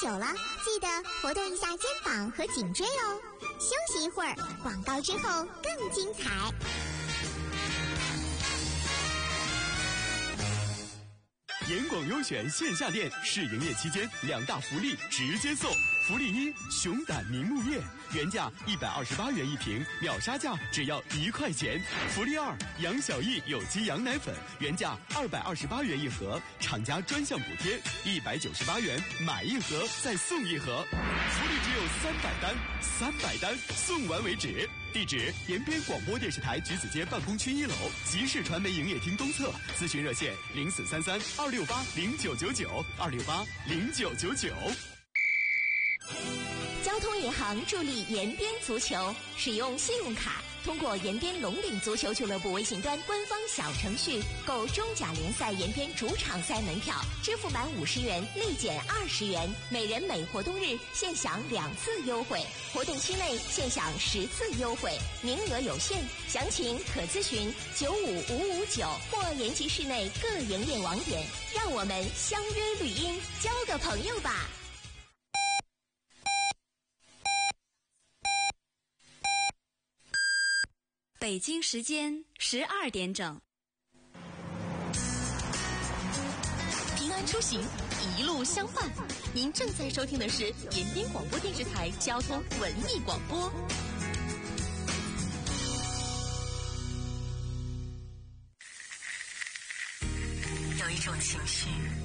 手了，记得活动一下肩膀和颈椎哦。休息一会儿，广告之后更精彩。 严广优选线下店试营业期间2大福利直接送。福利1：熊胆明目叶，原价128元一瓶，秒杀价只要1块钱。福利2：杨小艺有机羊奶粉，原价228元一盒，厂家专项补贴198元，买一盒再送一盒。福利只有300单，300单送完为止。地址：延边广播电视台橘子街办公区1楼集市传媒营业厅东侧，咨询热线0433268268，2680999。 交通银行助力延边足球，使用信用卡，通过延边龙岭足球俱乐部微信端官方小程序购中甲联赛延边主场赛门票，支付满50元立减20元，每人每活动日限享2次优惠，活动期内限享10次优惠，名额有限，详情可咨询95559或延吉市内各营业网点。让我们相约绿茵，交个朋友吧。 北京时间12点整。 平安出行，一路相伴。您正在收听的是延边广播电视台交通文艺广播。 有一种情绪